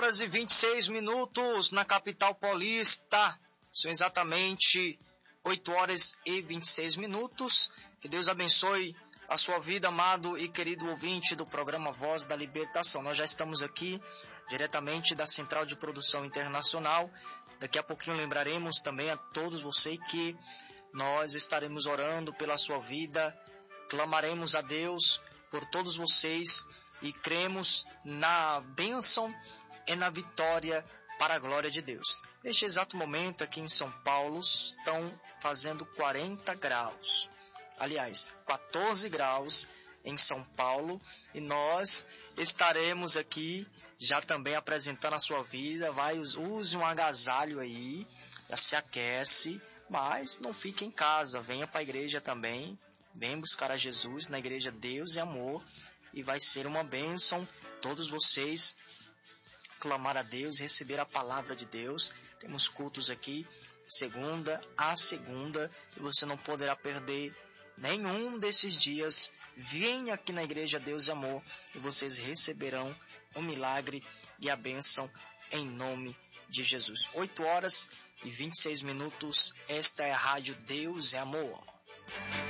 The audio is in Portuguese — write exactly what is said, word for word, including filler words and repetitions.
horas e vinte e seis minutos na capital paulista. São exatamente oito horas e vinte e seis minutos. Que Deus abençoe a sua vida, amado e querido ouvinte do programa Voz da Libertação. Nós já estamos aqui diretamente da Central de Produção Internacional. Daqui a pouquinho lembraremos também a todos vocês que nós estaremos orando pela sua vida, clamaremos a Deus por todos vocês e cremos na bênção e na vitória para a glória de Deus. Neste exato momento aqui em São Paulo estão fazendo quarenta graus. Aliás, quatorze graus em São Paulo, e nós estaremos aqui já também apresentando a sua vida. Vai, use um agasalho aí, já se aquece, mas não fique em casa, venha para a igreja também, venha buscar a Jesus na igreja Deus e Amor, e vai ser uma bênção todos vocês clamar a Deus, receber a palavra de Deus. Temos cultos aqui, segunda a segunda, e você não poderá perder nenhum desses dias. Venha aqui na igreja Deus e Amor, e vocês receberão o milagre e a bênção em nome de Jesus. oito horas e vinte e seis minutos, esta é a Rádio Deus e Amor.